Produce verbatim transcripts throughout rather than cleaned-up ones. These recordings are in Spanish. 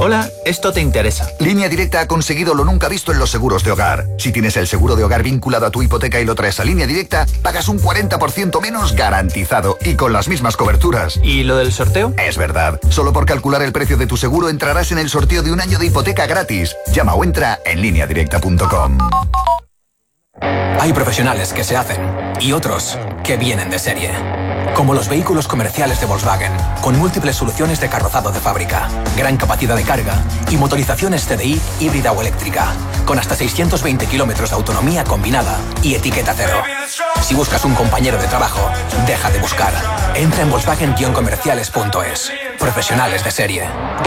Hola, esto te interesa. Línea Directa ha conseguido lo nunca visto en los seguros de hogar. Si tienes el seguro de hogar vinculado a tu hipoteca y lo traes a Línea Directa, pagas un cuarenta por ciento menos garantizado y con las mismas coberturas. ¿Y lo del sorteo? Es verdad. Solo por calcular el precio de tu seguro entrarás en el sorteo de un año de hipoteca gratis. Llama o entra en línea directa punto com. Hay profesionales que se hacen y otros que vienen de serie. Como los vehículos comerciales de Volkswagen, con múltiples soluciones de carrozado de fábrica, gran capacidad de carga y motorizaciones C D I híbrida o eléctrica, con hasta seiscientos veinte kilómetros de autonomía combinada y etiqueta cero. Si buscas un compañero de trabajo, deja de buscar. Entra en volkswagen guion comerciales punto es. Profesionales de serie.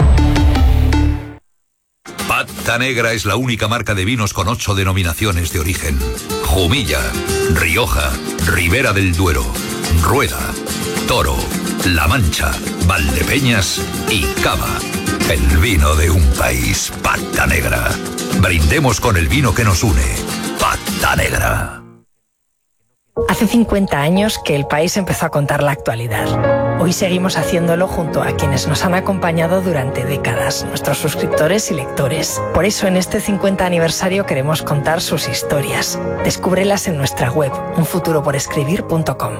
Pata Negra es la única marca de vinos con ocho denominaciones de origen. Jumilla, Rioja, Ribera del Duero, Rueda, Toro, La Mancha, Valdepeñas y Cava. El vino de un país. Pata Negra. Brindemos con el vino que nos une. Pata Negra. Hace cincuenta años que El País empezó a contar la actualidad. Hoy seguimos haciéndolo junto a quienes nos han acompañado durante décadas, nuestros suscriptores y lectores. Por eso en este cincuenta aniversario queremos contar sus historias. Descúbrelas en nuestra web, un futuro por escribir punto com.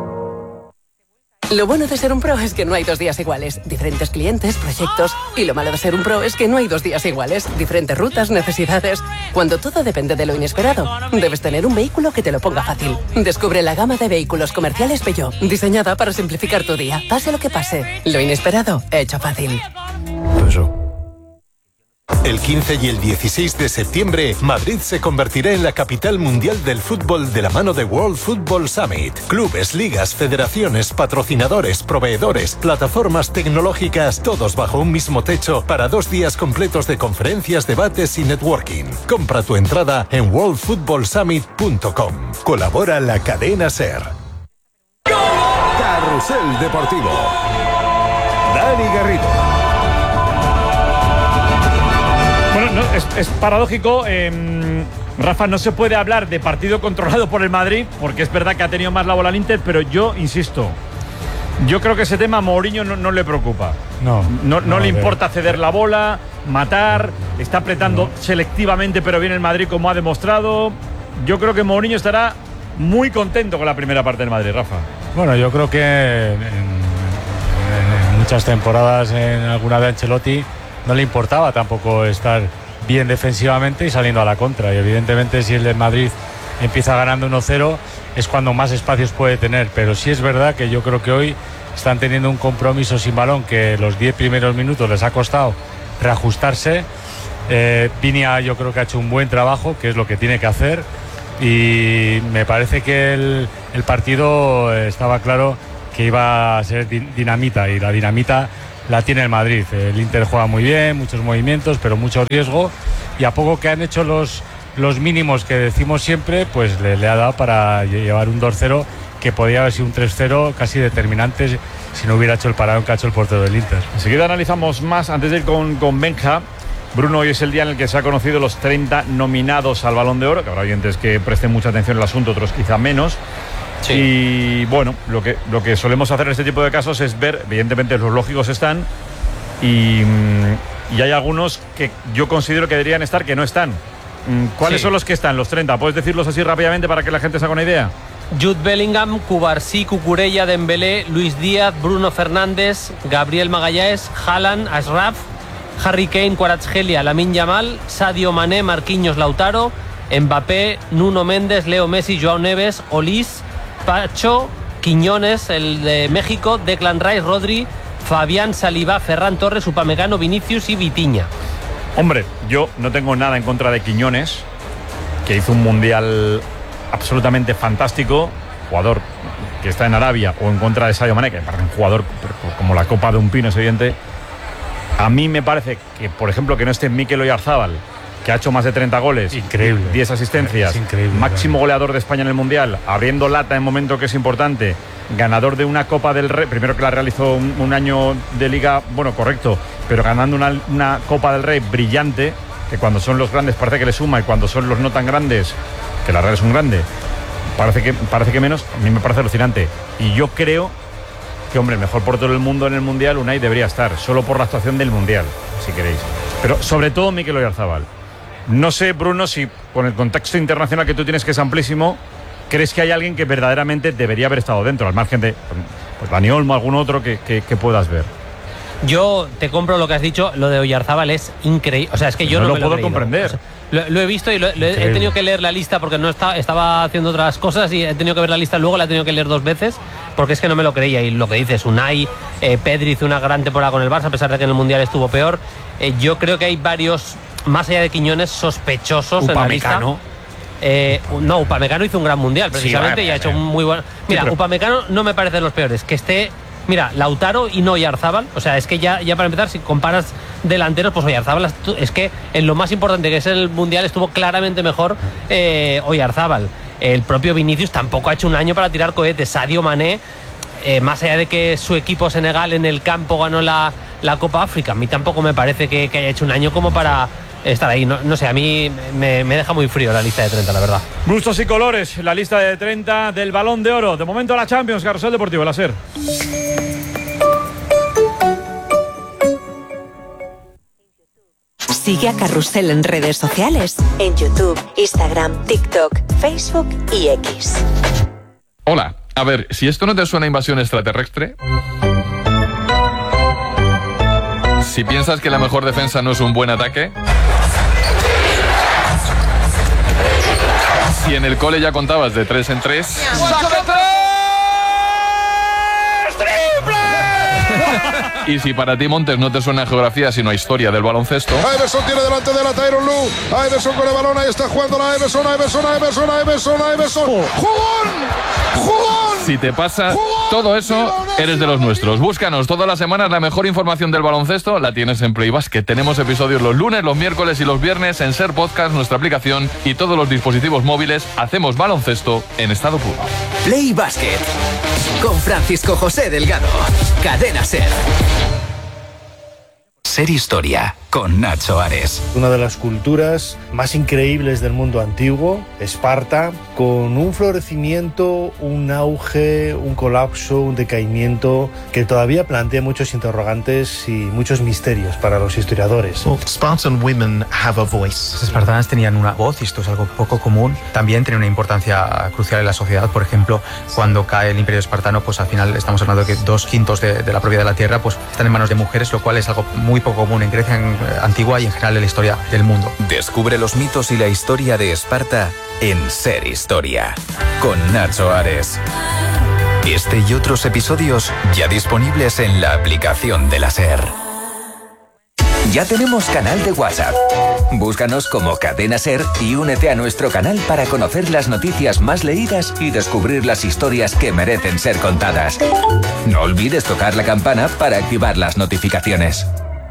Lo bueno de ser un pro es que no hay dos días iguales. Diferentes clientes, proyectos. Y lo malo de ser un pro es que no hay dos días iguales. Diferentes rutas, necesidades. Cuando todo depende de lo inesperado, debes tener un vehículo que te lo ponga fácil. Descubre la gama de vehículos comerciales Peugeot, diseñada para simplificar tu día. Pase lo que pase, lo inesperado, hecho fácil. Eso. El quince y el dieciséis de septiembre, Madrid se convertirá en la capital mundial del fútbol de la mano de World Football Summit. Clubes, ligas, federaciones, patrocinadores, proveedores, plataformas tecnológicas, todos bajo un mismo techo para dos días completos de conferencias, debates y networking. Compra tu entrada en world football summit punto com. Colabora la cadena SER. Carrusel Deportivo. Dani Garrido. Bueno, no, es, es paradójico. Eh, Rafa, no se puede hablar de partido controlado por el Madrid, porque es verdad que ha tenido más la bola el Inter, pero yo insisto, yo creo que ese tema a Mourinho no, no le preocupa. No. No, no, no le ver. importa ceder la bola, matar, está apretando no. selectivamente, pero viene el Madrid como ha demostrado. Yo creo que Mourinho estará muy contento con la primera parte del Madrid, Rafa. Bueno, yo creo que en, en, en muchas temporadas, en alguna de Ancelotti, no le importaba tampoco estar bien defensivamente y saliendo a la contra. Y evidentemente si el de Madrid empieza ganando uno cero es cuando más espacios puede tener. Pero sí es verdad que yo creo que hoy están teniendo un compromiso sin balón que los diez primeros minutos les ha costado reajustarse. Eh, Viña yo creo que ha hecho un buen trabajo, que es lo que tiene que hacer. Y me parece que el, el partido estaba claro que iba a ser dinamita, y la dinamita la tiene el Madrid. El Inter juega muy bien, muchos movimientos, pero mucho riesgo, y a poco que han hecho los, los mínimos que decimos siempre, pues le, le ha dado para llevar un dos cero que podía haber sido un tres cero casi determinante si no hubiera hecho el parado que ha hecho el portero del Inter. Enseguida analizamos más. Antes de ir con, con Benja, Bruno, hoy es el día en el que se ha conocido los treinta nominados al Balón de Oro, que habrá oyentes que presten mucha atención al asunto, otros quizá menos. Sí. Y bueno, lo que, lo que solemos hacer en este tipo de casos es ver, evidentemente los lógicos están, y, y hay algunos que yo considero que deberían estar que no están. ¿Cuáles sí. son los que están, los treinta? ¿Puedes decirlos así rápidamente para que la gente se haga una idea? Jude Bellingham, Cubarsí, Cucurella, Dembélé, Luis Díaz, Bruno Fernández, Gabriel Magallanes, Haaland, Ashraf, Harry Kane, Kvaratskhelia, Lamine Yamal, Sadio Mané, Marquinhos, Lautaro, Mbappé, Nuno Méndez, Leo Messi, Joao Neves, Olís, Pacho, Quiñones, el de México, Declan Rice, Rodri, Fabián, Saliba, Ferran Torres, Upamecano, Vinicius y Vitinha. Hombre, yo no tengo nada en contra de Quiñones, que hizo un mundial absolutamente fantástico, jugador que está en Arabia, o en contra de Sadio Mané, que me parece un jugador como la copa de un pino, es evidente. A mí me parece que, por ejemplo, que no esté Mikel Oyarzábal, que ha hecho más de treinta goles, increíble, diez asistencias, increíble, máximo goleador de España en el Mundial, abriendo lata en momento que es importante, ganador de una Copa del Rey, primero que la realizó un, un año de Liga, bueno, correcto, pero ganando una, una Copa del Rey brillante, que cuando son los grandes parece que le suma, y cuando son los no tan grandes, que la Real es un grande, parece que, parece que menos. A mí me parece alucinante. Y yo creo que, hombre, el mejor portero del mundo en el Mundial, Unai, debería estar, solo por la actuación del Mundial, si queréis. Pero sobre todo Mikel Oyarzabal. No sé, Bruno, si con el contexto internacional que tú tienes, que es amplísimo, ¿crees que hay alguien que verdaderamente debería haber estado dentro, al margen de pues, Dani Olmo, algún otro que, que, que puedas ver? Yo te compro lo que has dicho, lo de Oyarzabal es increíble. O sea, es que yo no, no, no me lo puedo he creído. comprender. O sea, lo, lo he visto y lo, lo he tenido que leer la lista porque no estaba, estaba haciendo otras cosas y he tenido que ver la lista luego, la he tenido que leer dos veces porque es que no me lo creía. Y lo que dices, Unai, eh, Pedri hizo una gran temporada con el Barça, a pesar de que en el Mundial estuvo peor. Eh, yo creo que hay varios, más allá de Quiñones, sospechosos Upamecano. en la lista. Eh, no, Upamecano hizo un gran Mundial precisamente, sí, vale, y ha hecho un muy buen... Mira, sí, pero... Upamecano no me parece de los peores. Que esté... Mira, Lautaro y no Oyarzabal. O sea, es que ya, ya para empezar, si comparas delanteros, pues Oyarzabal es que en lo más importante que es el Mundial estuvo claramente mejor eh, Oyarzabal. El propio Vinicius tampoco ha hecho un año para tirar cohetes. Sadio Mané, eh, más allá de que su equipo Senegal en el campo ganó la, la Copa África, a mí tampoco me parece que, que haya hecho un año como para estar ahí. No, no sé, a mí me, me deja muy frío la lista de treinta, la verdad. Gustos y colores, la lista de treinta del Balón de Oro. De momento la Champions, Carrusel Deportivo, la SER. Sigue a Carrusel en redes sociales, en YouTube, Instagram, TikTok, Facebook y X. Hola, a ver, si esto no te suena a invasión extraterrestre... Si piensas que la mejor defensa no es un buen ataque... Si en el cole ya contabas de tres en tres... ¡Saca tres! Y si para ti, Montes, no te suena a geografía sino a historia del baloncesto... Iverson tiene delante de la Tyronn Lue. Iverson con el balón, ahí está jugando la Iverson, Iverson, Iverson, Iverson, Iverson. ¡Jugón! ¡Jugón! Si te pasa todo eso, eres de los nuestros. Búscanos todas las semanas, la mejor información del baloncesto la tienes en Play Basket. Tenemos episodios los lunes, los miércoles y los viernes en SER Podcast, nuestra aplicación y todos los dispositivos móviles. Hacemos baloncesto en estado puro. Play Basket con Francisco José Delgado. Cadena SER. SER Historia, con Nacho Ares. Una de las culturas más increíbles del mundo antiguo, Esparta, con un florecimiento, un auge, un colapso, un decaimiento que todavía plantea muchos interrogantes y muchos misterios para los historiadores. Well, Spartan women have a voice. Las espartanas tenían una voz y esto es algo poco común. También tiene una importancia crucial en la sociedad. Por ejemplo, cuando cae el Imperio Espartano, pues al final estamos hablando de que dos quintos de, de la propiedad de la tierra pues están en manos de mujeres, lo cual es algo muy poco común en Grecia en, antigua y en general en la historia del mundo. Descubre los mitos y la historia de Esparta en SER Historia, con Nacho Ares. Este y otros episodios ya disponibles en la aplicación de la SER. Ya tenemos canal de WhatsApp. Búscanos como Cadena SER y únete a nuestro canal para conocer las noticias más leídas y descubrir las historias que merecen ser contadas. No olvides tocar la campana para activar las notificaciones.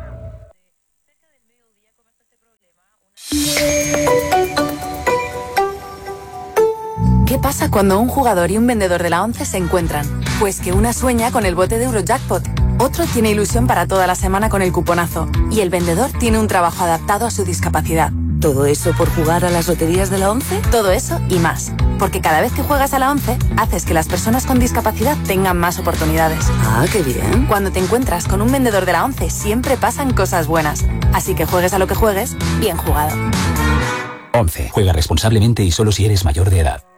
¿Qué pasa cuando un jugador y un vendedor de la ONCE se encuentran? Pues que una sueña con el bote de Eurojackpot, otro tiene ilusión para toda la semana con el cuponazo y el vendedor tiene un trabajo adaptado a su discapacidad. ¿Todo eso por jugar a las loterías de la ONCE? Todo eso y más. Porque cada vez que juegas a la ONCE, haces que las personas con discapacidad tengan más oportunidades. Ah, qué bien. Cuando te encuentras con un vendedor de la ONCE, siempre pasan cosas buenas. Así que juegues a lo que juegues, bien jugado. ONCE. Juega responsablemente y solo si eres mayor de edad.